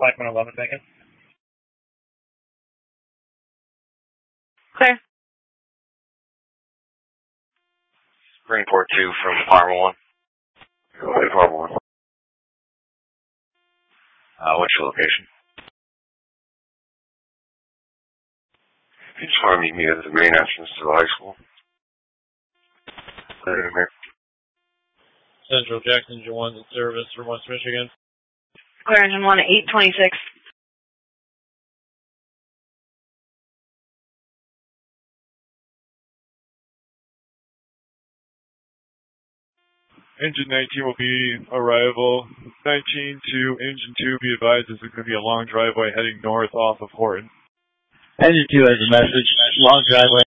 Flight 111 seconds. Clear. Greenport 2 from Parma 1. Go ahead, Parma 1. What's your location? You just want to meet me at the main entrance to the high school. Right in there. Central Jackson Engine 1 in service from West Michigan. Clear Engine 1 at 826. Engine 19 will be arrival. 19 to Engine 2, be advised this is going to be a long driveway heading north off of Horton. Engine 2 has a message. Long driveway.